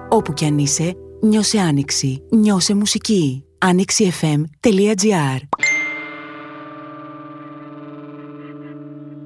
Όπου κι αν είσαι, νιώσε άνοιξη. Νιώσε μουσική. AnοιxiFM.gr